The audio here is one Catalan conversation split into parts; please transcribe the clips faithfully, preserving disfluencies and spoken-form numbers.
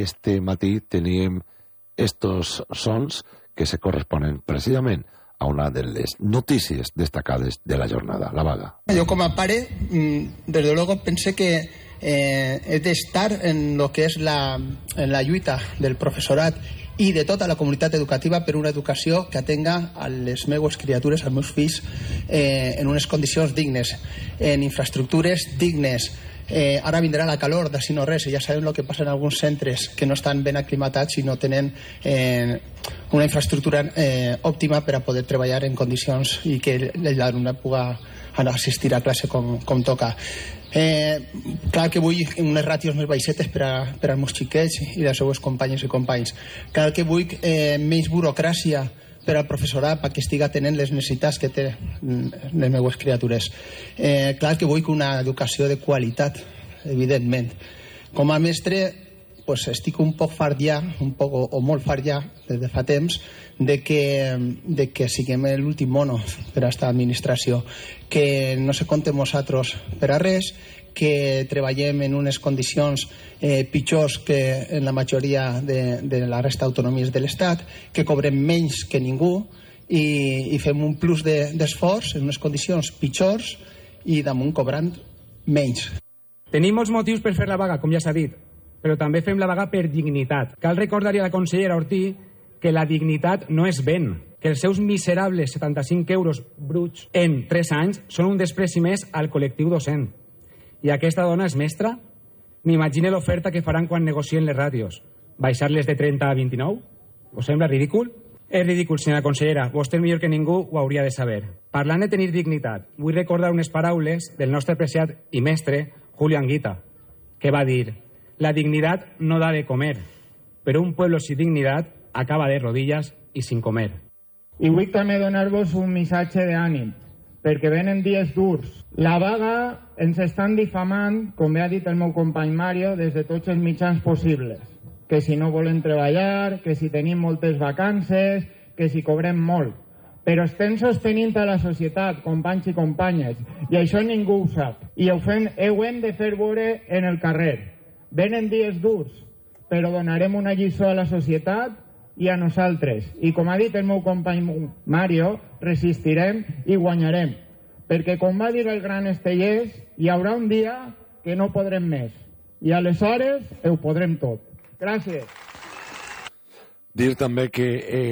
este matí teníem estos sons que se corresponen precisament a una de les notícies destacades de la jornada, la vaga. Yo como pare, desde luego pensé que eh, he de estar en lo que es la, en la lluita del professorat i de tota la comunitat educativa per una educació que atenga a les meues criatures, als meus fills, eh, en unes condicions dignes, en infraestructures dignes. Eh, ara vindrà la calor, d'ací no res, i ja sabem el que passa en alguns centres que no estan ben aclimatats i no tenen eh, una infraestructura eh, òptima per a poder treballar en condicions i que l'alumnat pugui assistir a classe com, com toca. Eh, clar que vull unes ràtios més baixetes per, a, per als meus xiquets i les seues companyes i companys. Clar que vull eh, menys burocràcia per al professorat perquè estigui atenent les necessitats que té les meues criatures. Eh, clar que vull una educació de qualitat, evidentment. Com a mestre, pues, estic un poc fart ja, un poc o, o molt fart ja, des de fa temps, de que, de que siguem l'últim mono per a esta administració, que no se compte amb nosaltres per a res, que treballem en unes condicions eh, pitjors que en la majoria de, de la resta d'autonomies de l'Estat, que cobrem menys que ningú i, i fem un plus d'esforç de, en unes condicions pitjors i damunt cobrant menys. Tenim molts motius per fer la vaga, com ja s'ha dit, però també fem la vaga per dignitat. Cal recordar-hi a la consellera Ortí que la dignitat no és ben, que els seus miserables setanta-cinc euros bruts en tres anys són un despreci més al col·lectiu docent. I aquesta dona és mestra? M'imagine l'oferta que faran quan negocien les ràtios. Baixar-les de trenta a vint-i-nou? Us sembla ridícul? És ridícul, senyora consellera. Vostè millor que ningú ho hauria de saber. Parlant de tenir dignitat, vull recordar unes paraules del nostre apreciat i mestre Julio Anguita, que va dir: la dignitat no da de comer, però un pueblo sin dignidad acaba de rodillas i sin comer. I vull també donar-vos un missatge d'ànim, perquè venen dies durs. La vaga ens estan difamant, com bé ha dit el meu company Mario, des de tots els mitjans possibles. Que si no volen treballar, que si tenim moltes vacances, que si cobrem molt. Però estem sostenint a la societat, companys i companyes, i això ningú ho sap. I ho, fem, ho hem de fer veure en el carrer. Venen dies durs, però donarem una lliçó a la societat i a nosaltres. I com ha dit el meu company Mario, resistirem i guanyarem. Perquè, com va dir el gran Estellés, hi haurà un dia que no podrem més. I aleshores ho podrem tot. Gràcies. Dir també que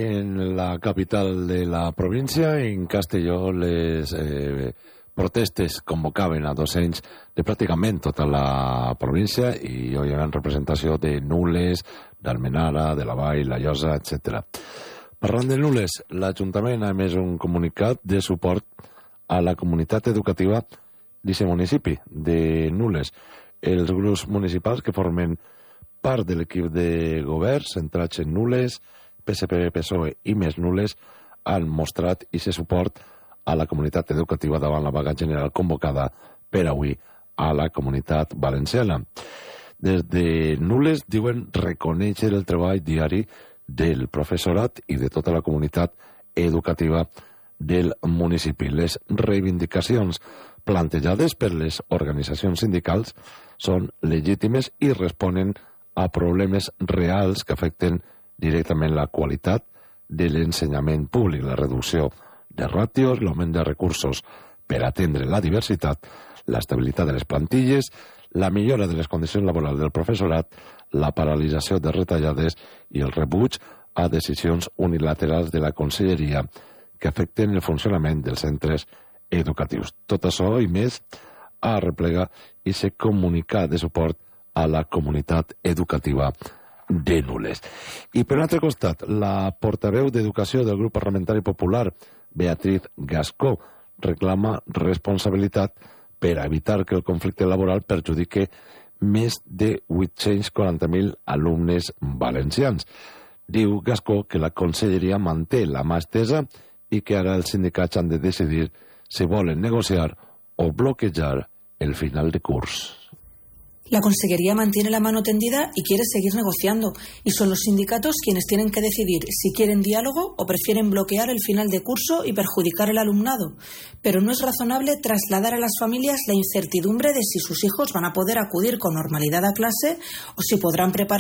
en la capital de la província, en Castelló, les eh, protestes convocaven a docents de pràcticament tota la província i hi ha representació de Nules, d'Almenara, de la Vall, la Llosa, etcètera. Parlant de Nules, l'Ajuntament ha emès un comunicat de suport a la comunitat educativa d'aquest municipi, de Nules. Els grups municipals que formen part de l'equip de govern centrats en Nules, P S P, P S O E i més Nules, han mostrat aquest suport a la comunitat educativa davant la vaga general convocada per avui a la comunitat valenciana. Des de Nules diuen reconèixer el treball diari del professorat i de tota la comunitat educativa del municipi. Les reivindicacions plantejades per les organitzacions sindicals són legítimes i responen a problemes reals que afecten directament la qualitat de l'ensenyament públic, la reducció de ràtios, l'augment de recursos per atendre la diversitat, l'estabilitat de les plantilles, la millora de les condicions laborals del professorat, la paralització de retallades i el rebuig a decisions unilaterals de la Conselleria que afecten el funcionament dels centres educatius. Tot això i més a replegar i se comunicar de suport a la comunitat educativa de Nules. I per un altre costat, la portaveu d'Educació del grup parlamentari popular, Beatriz Gascó, reclama responsabilitat per evitar que el conflicte laboral perjudique més de vuit-cents quaranta mil alumnes valencians. Diu Gascó que la Conselleria manté la mà estesa i que ara els sindicats han de decidir si volen negociar o bloquejar el final de curs. La Consellería mantiene la mano tendida y quiere seguir negociando, y son los sindicatos quienes tienen que decidir si quieren diálogo o prefieren bloquear el final de curso y perjudicar al alumnado. Pero no es razonable trasladar a las familias la incertidumbre de si sus hijos van a poder acudir con normalidad a clase o si podrán preparar